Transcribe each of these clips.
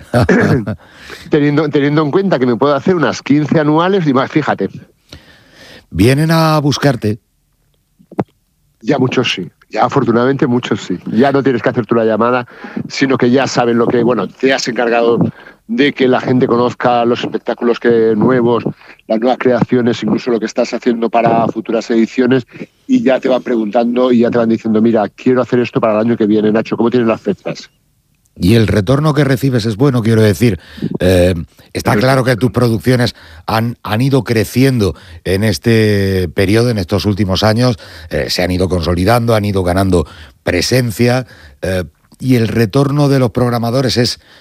teniendo en cuenta que me puedo hacer unas 15 anuales y más, fíjate. ¿Vienen a buscarte? Ya muchos sí, ya afortunadamente muchos sí. Ya no tienes que hacer tú la llamada, sino que ya saben lo que, bueno, te has encargado de que la gente conozca los espectáculos nuevos, las nuevas creaciones, incluso lo que estás haciendo para futuras ediciones, y ya te van preguntando y ya te van diciendo, mira, quiero hacer esto para el año que viene, Nacho, ¿cómo tienes las fechas? Y el retorno que recibes es bueno, quiero decir. Está claro que tus producciones han ido creciendo en este periodo, en estos últimos años, se han ido consolidando, han ido ganando presencia, y el retorno de los programadores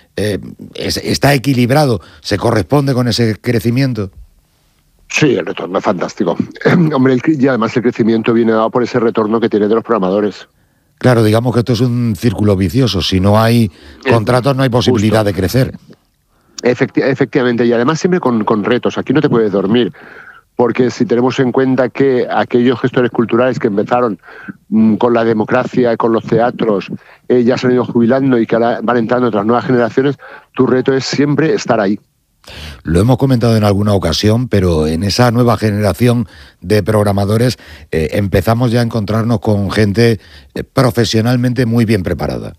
está equilibrado, se corresponde con ese crecimiento. Sí, el retorno es fantástico. Hombre, y además el crecimiento viene dado por ese retorno que tiene de los programadores. Claro, digamos que esto es un círculo vicioso. Si no hay contratos, no hay posibilidad de crecer. Efectivamente, y además siempre con retos. Aquí no te puedes dormir, porque si tenemos en cuenta que aquellos gestores culturales que empezaron con la democracia y con los teatros ya se han ido jubilando y que ahora van entrando otras nuevas generaciones, tu reto es siempre estar ahí. Lo hemos comentado en alguna ocasión, pero en esa nueva generación de programadores empezamos ya a encontrarnos con gente profesionalmente muy bien preparada.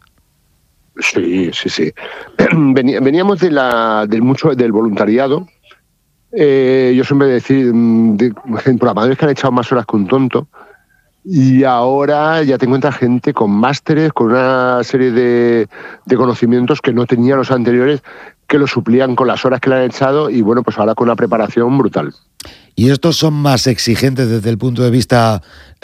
Sí. Veníamos del voluntariado. Yo siempre decir, de programadores que han echado más horas que un tonto, y ahora ya te encuentras gente con másteres, con una serie de conocimientos que no tenían los anteriores, que lo suplían con las horas que le han echado, y bueno, pues ahora con una preparación brutal. ¿Y estos son más exigentes desde el punto de vista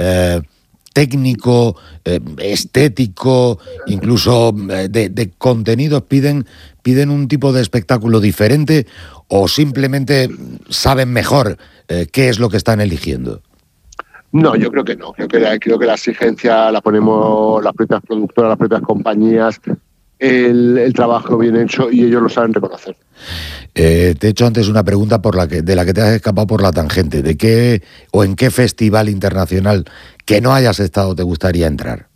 técnico, estético, incluso de contenidos? ¿Piden un tipo de espectáculo diferente o simplemente saben mejor qué es lo que están eligiendo? No, yo creo que no. Creo que la exigencia la ponemos las propias productoras, las propias compañías, el trabajo bien hecho, y ellos lo saben reconocer. Te he hecho antes una pregunta de la que te has escapado por la tangente. ¿De qué o en qué festival internacional que no hayas estado te gustaría entrar?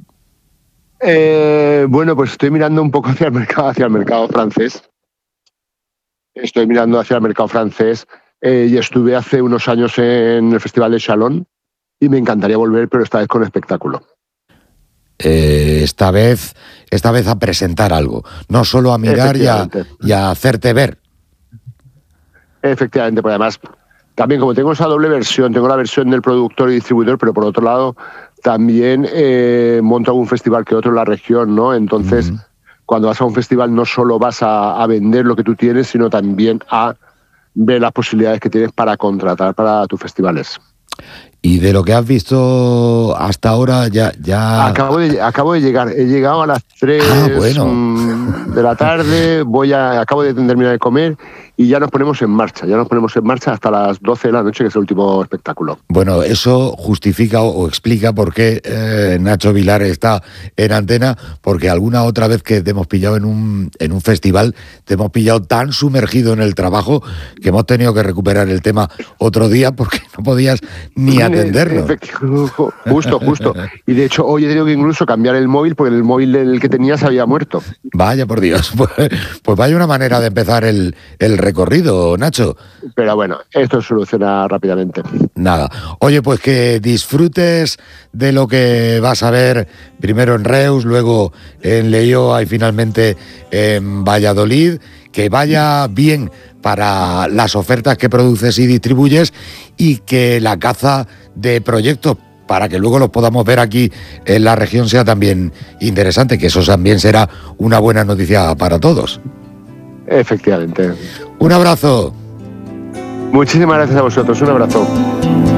Bueno, pues estoy mirando un poco hacia el mercado francés. Y estuve hace unos años en el Festival de Chalon y me encantaría volver, pero esta vez con espectáculo. Esta vez a presentar algo, no solo a mirar y a hacerte ver. Efectivamente, porque además también como tengo esa doble versión, tengo la versión del productor y distribuidor, pero por otro lado también monto algún festival que otro en la región, ¿no? Entonces, cuando vas a un festival no solo vas a vender lo que tú tienes, sino también a ver las posibilidades que tienes para contratar para tus festivales. Y de lo que has visto hasta ahora, ya... Acabo de llegar. He llegado a las 3 de la tarde, acabo de terminar de comer y ya nos ponemos en marcha. Hasta las 12 de la noche, que es el último espectáculo. Bueno, eso justifica o explica por qué Nacho Vilar está en antena, porque alguna otra vez que te hemos pillado en un festival, te hemos pillado tan sumergido en el trabajo que hemos tenido que recuperar el tema otro día porque no podías ni atenderlo. Justo. Y de hecho, hoy he tenido que incluso cambiar el móvil porque el móvil del que tenía se había muerto. Vaya por Dios, pues vaya una manera de empezar el recorrido, Nacho. Pero bueno, esto se soluciona rápidamente. Nada. Oye, pues que disfrutes de lo que vas a ver primero en Reus, luego en Leioa y finalmente en Valladolid. Que vaya bien para las ofertas que produces y distribuyes y que la caza de proyectos para que luego los podamos ver aquí en la región sea también interesante, que eso también será una buena noticia para todos. Efectivamente. Un abrazo. Muchísimas gracias a vosotros, un abrazo.